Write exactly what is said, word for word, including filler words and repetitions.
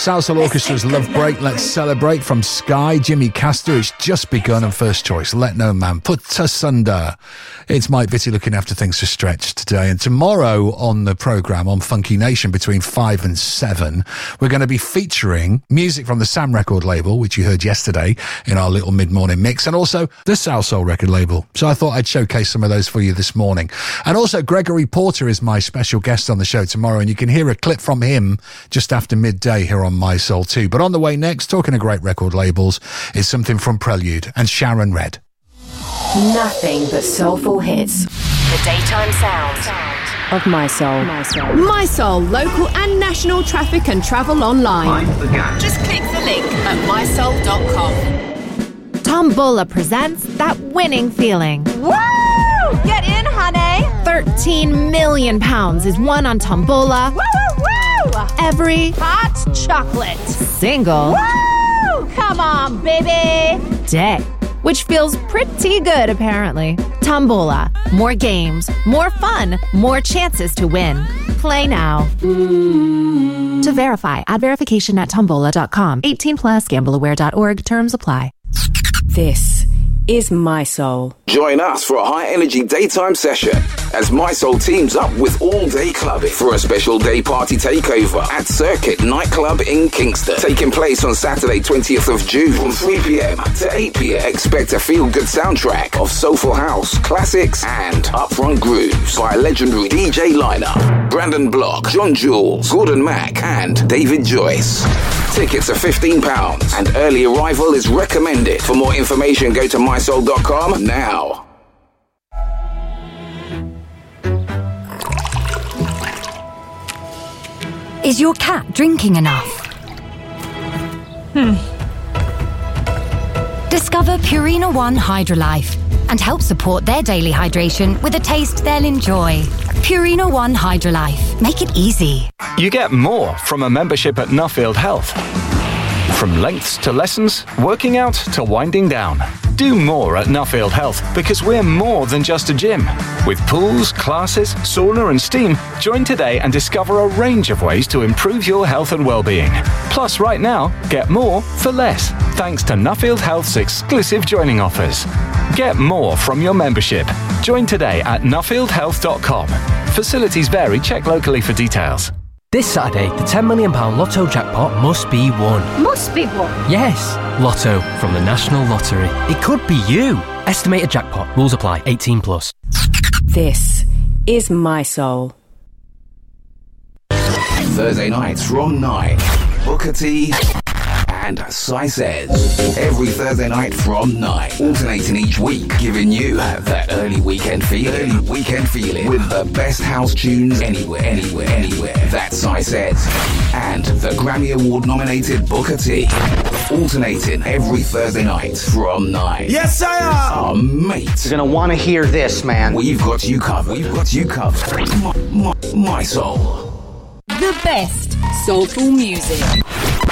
Salsoul Orchestra's Love Break, Let's Celebrate from Sky. Jimmy Castor, It's Just Begun, and First Choice, Let No Man Put Asunder. It's Mike Vitti looking after things for Stretch today. And tomorrow on the programme on Funky Nation between five and seven, we're going to be featuring music from the Sam record label, which you heard yesterday in our little mid-morning mix, and also the Salsoul record label. So I thought I'd showcase some of those for you this morning. And also Gregory Porter is my special guest on the show tomorrow, and you can hear a clip from him just after midday here on My Soul too. But on the way next, talking of great record labels, is something from Prelude and Sharon Red. Nothing but soulful hits. The daytime sound of My Soul. My Soul. My Soul, local and national traffic and travel online. Just click the link at my soul dot com. Tombola presents That Winning Feeling. Woo! Get in, honey! thirteen million pounds is won on Tombola. Woo, woo, woo! Every hot chocolate single woo! Come on, baby! Day. Which feels pretty good, apparently. Tombola. More games, more fun, more chances to win. Play now. Mm. To verify, add verification at tombola dot com. eighteen plus, gamble aware dot org. Terms apply. This is My Soul. Join us for a high-energy daytime session as My Soul teams up with All Day Clubbing for a special day party takeover at Circuit Nightclub in Kingston. Taking place on Saturday, twentieth of June from three p.m. to eight p.m. Expect a feel-good soundtrack of soulful house, classics, and upfront grooves by legendary D J lineup Brandon Block, John Jules, Gordon Mack, and David Joyce. Tickets are fifteen pounds and early arrival is recommended. For more information, go to my soul dot com now. Is your cat drinking enough? Hmm. Discover Purina One Hydrolife and help support their daily hydration with a taste they'll enjoy. Purina One Hydrolife. Make it easy. You get more from a membership at Nuffield Health. From lengths to lessons, working out to winding down. Do more at Nuffield Health because we're more than just a gym. With pools, classes, sauna and steam, join today and discover a range of ways to improve your health and well-being. Plus, right now, get more for less, thanks to Nuffield Health's exclusive joining offers. Get more from your membership. Join today at nuffield health dot com. Facilities vary. Check locally for details. This Saturday, the ten million pounds Lotto jackpot must be won. Must be one. Yes, Lotto from the National Lottery. It could be you. Estimated jackpot. Rules apply. eighteen plus. This is My Soul. Thursday nights from nine. Booker T and Sai Says. Every Thursday night from nine. Alternating each week, giving you that early weekend feeling. Early weekend feeling. With the best house tunes anywhere, anywhere, anywhere. That's Sai Says. And the Grammy Award nominated Booker T. Alternating every Thursday night from nine. Yes, I am! Our mate. You're gonna want to hear this, man. We've got you covered. We've got you covered. My, my, my Soul. The best soulful music.